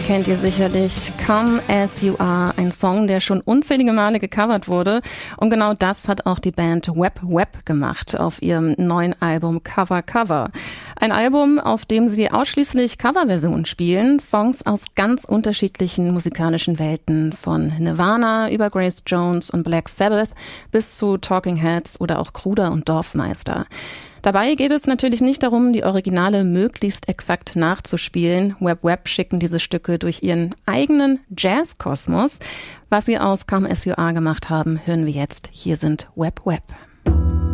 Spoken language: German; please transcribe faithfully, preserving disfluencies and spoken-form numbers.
kennt ihr sicherlich. Come As You Are, ein Song, der schon unzählige Male gecovert wurde. Und genau das hat auch die Band Web Web gemacht auf ihrem neuen Album Cover Cover. Ein Album, auf dem sie ausschließlich Coverversionen spielen, Songs aus ganz unterschiedlichen musikalischen Welten, von Nirvana über Grace Jones und Black Sabbath bis zu Talking Heads oder auch Kruder und Dorfmeister. Dabei geht es natürlich nicht darum, die Originale möglichst exakt nachzuspielen. Web Web schicken diese Stücke durch ihren eigenen Jazzkosmos. Was sie aus Come As You Are gemacht haben, hören wir jetzt. Hier sind Web Web.